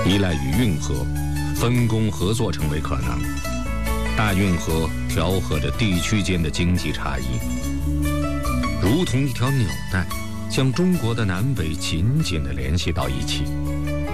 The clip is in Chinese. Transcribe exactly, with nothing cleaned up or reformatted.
依赖于运河，分工合作成为可能。大运河调和着地区间的经济差异，如同一条纽带，将中国的南北紧紧地联系到一起。